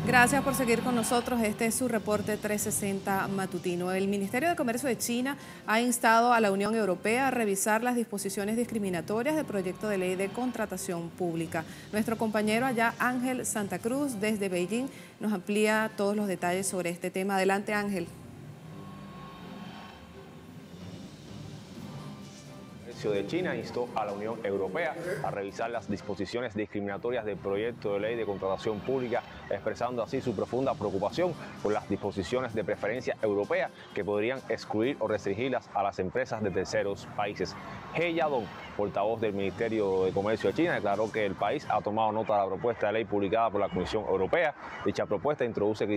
Gracias por seguir con nosotros. Este es su reporte 360 matutino. El Ministerio de Comercio de China ha instado a la Unión Europea a revisar las disposiciones discriminatorias del proyecto de ley de contratación pública. Nuestro compañero allá, Ángel Santa Cruz, desde Beijing, nos amplía todos los detalles sobre este tema. Adelante, Ángel. De China instó a la Unión Europea a revisar las disposiciones discriminatorias del proyecto de ley de contratación pública, expresando así su profunda preocupación por las disposiciones de preferencia europea que podrían excluir o restringirlas a las empresas de terceros países. He Yadong, portavoz del Ministerio de Comercio de China, declaró que el país ha tomado nota de la propuesta de ley publicada por la Comisión Europea. Dicha propuesta introduce